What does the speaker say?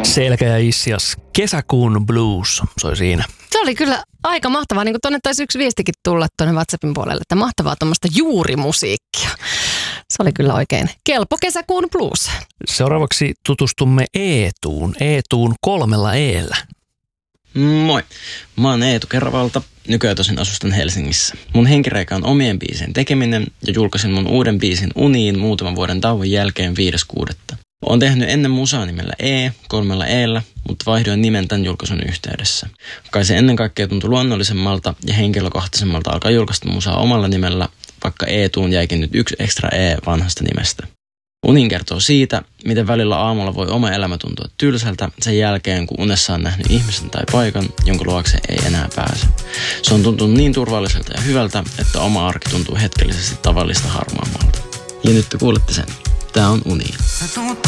Selkä ja Issias, kesäkuun blues soi siinä. Se oli kyllä aika mahtavaa, niin kuin tuonne taisi yksi viestikin tulla tuonne WhatsAppin puolelle, että mahtavaa tuommoista juurimusiikkia. Se oli kyllä oikein kelpo kesäkuun blues. Seuraavaksi tutustumme Eetuun. Eetuun 3 E:llä. Moi, mä oon Eetu Keravalta, nykyään tosin asustan Helsingissä. Mun henkireikä on omien biisien tekeminen ja julkaisin mun uuden biisin Uniin muutaman vuoden tauon jälkeen 5.6. Oon tehnyt ennen musaa nimellä 3 E:llä, mutta vaihdoin nimen tämän julkaisun yhteydessä. Kai se ennen kaikkea tuntui luonnollisemmalta ja henkilökohtaisemmalta alkaa julkaista musaa omalla nimellä, vaikka Eetuun jäikin nyt 1 ekstra E vanhasta nimestä. Unin kertoo siitä, miten välillä aamulla voi oma elämä tuntua tylsältä sen jälkeen, kun unessa on nähnyt ihmisen tai paikan, jonka luokse ei enää pääse. Se on tuntunut niin turvalliselta ja hyvältä, että oma arki tuntuu hetkellisesti tavallista harmaammalta. Ja nyt te kuulette sen. Tää on Uni.